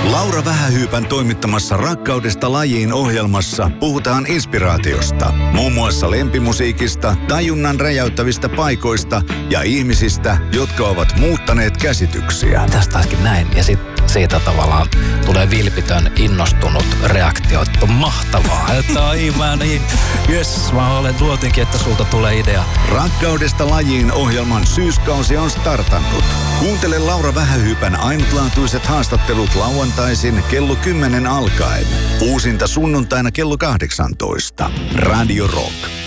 Laura Vähähyypän toimittamassa Rakkaudesta lajiin -ohjelmassa puhutaan inspiraatiosta. Muun muassa lempimusiikista, tajunnan räjäyttävistä paikoista ja ihmisistä, jotka ovat muuttaneet käsityksiä. Tästä taaskin näin. Ja siitä tavallaan tulee vilpitön, innostunut reaktio. Että on mahtavaa. Että aivan niin. Jes, luotinkin, että sulta tulee idea. Rakkaudesta lajiin -ohjelman syyskausi on startannut. Kuuntele Laura Vähähyypän ainutlaatuiset haastattelut lauantaisin kello 10 alkaen. Uusinta sunnuntaina kello 18. Radio Rock.